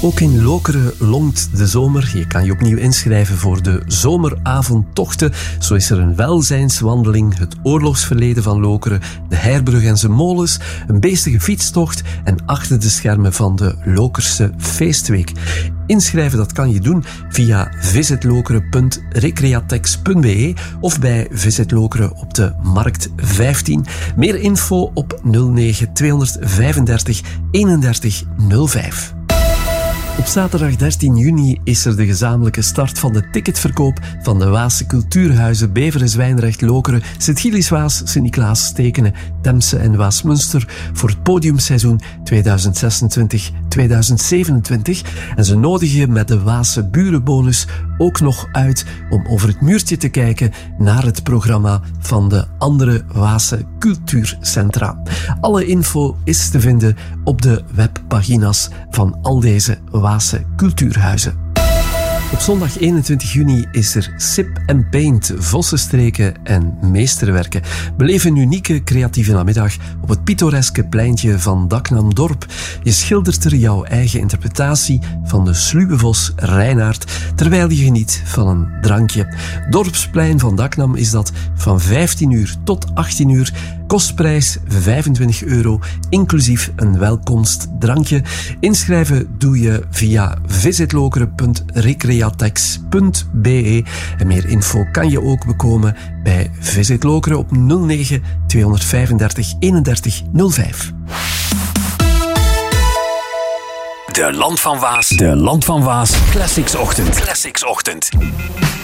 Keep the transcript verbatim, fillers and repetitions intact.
Ook in Lokeren longt de zomer. Je kan je opnieuw inschrijven voor de zomeravondtochten. Zo is er een welzijnswandeling, het oorlogsverleden van Lokeren, de Heirbrug en zijn molens, een beestige fietstocht en achter de schermen van de Lokerse Feestweek. Inschrijven, dat kan je doen via visitlokeren punt recreatex punt be of bij Visit Lokeren op de Markt vijftien. Meer info op nul negen tweehonderdvijfendertig eenendertig nul vijf. Op zaterdag dertien juni is er de gezamenlijke start van de ticketverkoop van de Waase Cultuurhuizen Beveren, Zwijndrecht, Lokeren, Sint-Gilles-Waas, Sint-Niklaas, Stekene, Temse en Waasmunster voor het podiumseizoen tweeduizend zesentwintig tweeduizend zevenentwintig. En ze nodigen je met de Waase Burenbonus ook nog uit om over het muurtje te kijken naar het programma van de andere Waase cultuurcentra. Alle info is te vinden op de webpagina's van al deze Waase cultuurhuizen. Op zondag eenentwintig juni is er Sip en Paint, Vossenstreken en Meesterwerken. Beleef een unieke creatieve namiddag op het pittoreske pleintje van Daknam-dorp. Je schildert er jouw eigen interpretatie van de sluwe vos Reinaard, terwijl je geniet van een drankje. Dorpsplein van Daknam is dat van vijftien uur tot achttien uur. Kostprijs vijfentwintig euro, inclusief een welkomstdrankje. Inschrijven doe je via visitlokeren punt recreatex punt be. En meer info kan je ook bekomen bij Visit Lokeren op nul negen tweehonderdvijfendertig eenendertig nul vijf. De Land van Waas. De Land van Waas. Classics Ochtend. Classics Ochtend.